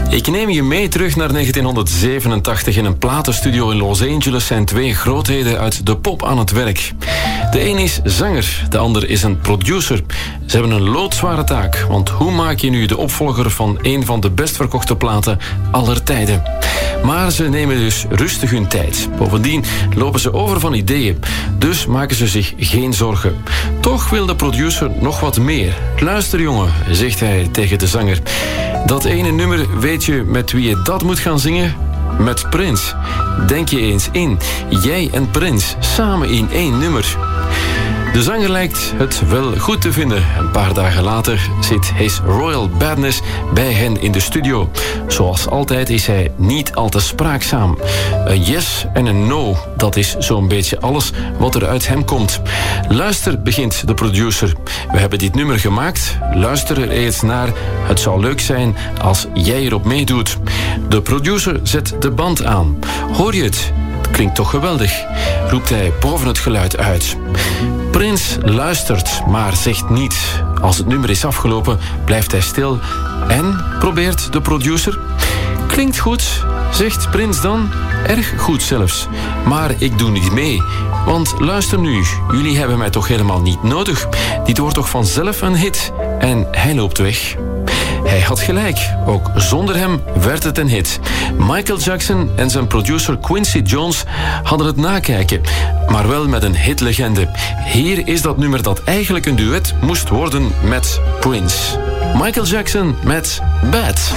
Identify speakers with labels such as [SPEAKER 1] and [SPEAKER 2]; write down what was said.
[SPEAKER 1] Ik neem je mee terug naar 1987. In een platenstudio in Los Angeles zijn twee grootheden uit de pop aan het werk. De een is zanger, de ander is een producer. Ze hebben een loodzware taak, want hoe maak je nu de opvolger van een van de best verkochte platen aller tijden? Maar ze nemen dus rustig hun tijd. Bovendien lopen ze over van ideeën, dus maken ze zich geen zorgen. Toch wil de producer nog wat meer. Luister jongen, zegt hij tegen de zanger. Dat ene nummer, weet je met wie je dat moet gaan zingen? Met Prince. Denk je eens in. Jij en Prince, samen in één nummer. De zanger lijkt het wel goed te vinden. Een paar dagen later zit His Royal Badness bij hen in de studio. Zoals altijd is hij niet al te spraakzaam. Een yes en een no, dat is zo'n beetje alles wat er uit hem komt. Luister, begint de producer. We hebben dit nummer gemaakt. Luister er eens naar. Het zou leuk zijn als jij erop meedoet. De producer zet de band aan. Hoor je het? Het klinkt toch geweldig, roept hij boven het geluid uit. Prince luistert, maar zegt niets. Als het nummer is afgelopen, blijft hij stil en probeert de producer. Klinkt goed, zegt Prince dan. Erg goed zelfs. Maar ik doe niet mee. Want luister nu, jullie hebben mij toch helemaal niet nodig. Dit wordt toch vanzelf een hit. En hij loopt weg. Hij had gelijk. Ook zonder hem werd het een hit. Michael Jackson en zijn producer Quincy Jones hadden het nakijken. Maar wel met een hitlegende. Hier is dat nummer dat eigenlijk een duet moest worden met Prince. Michael Jackson met Bad.